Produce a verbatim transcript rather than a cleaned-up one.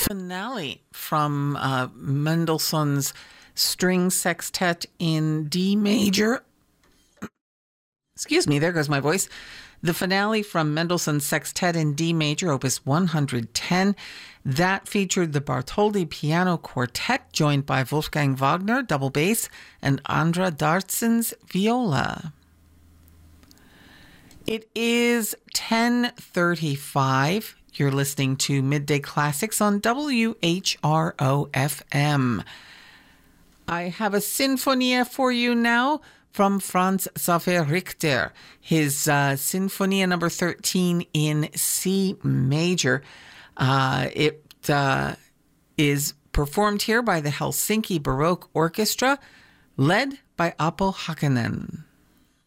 Finale from uh, Mendelssohn's String Sextet in D major. Excuse me, there goes my voice. The finale from Mendelssohn's Sextet in D major, opus one hundred ten. That featured the Bartholdy Piano Quartet, joined by Wolfgang Wagner, double bass, and Andra Dartzens, viola. It is ten thirty-five. You're listening to Midday Classics on W H R O F M. I have a sinfonia for you now from Franz Xaver Richter, his uh, Sinfonia number thirteen in C major. Uh, it uh, is performed here by the Helsinki Baroque Orchestra, led by Apo Hakanen.